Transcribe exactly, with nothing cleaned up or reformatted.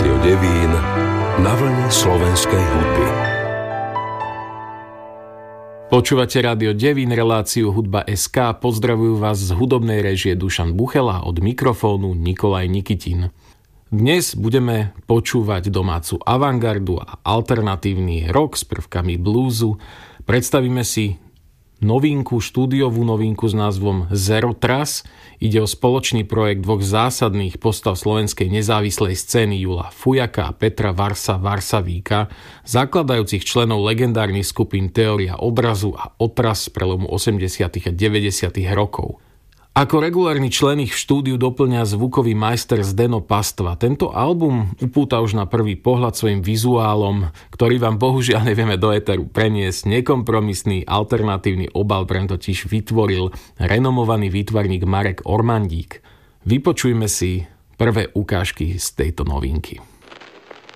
Rádio Devín na vlne slovenskej hudby. Počúvate Rádio Devín, reláciu Hudba bodka es ká. Pozdravujú vás z hudobnej réžie Dušan Buchela, od mikrofónu Nikolaj Nikitin. Dnes budeme počúvať domácu avantgardu a alternatívny rock s prvkami bluesu. Predstavíme si novinku, štúdiovú novinku s názvom Zero Tras. Ide o spoločný projekt dvoch zásadných postav slovenskej nezávislej scény, Jula Fujaka a Petra Varsa Varsavíka, zakladajúcich členov legendárnych skupín Teória obrazu a Otras z prelomu osemdesiatych a deväťdesiatych rokov. Ako regulárny člen ich v štúdiu doplňa zvukový majster Zdeno Pastva. Tento album upúta už na prvý pohľad svojim vizuálom, ktorý vám bohužiaľ nevieme do éteru preniesť. Nekompromisný alternatívny obal preň totiž vytvoril renomovaný výtvarník Marek Ormandík. Vypočujme si prvé ukážky z tejto novinky.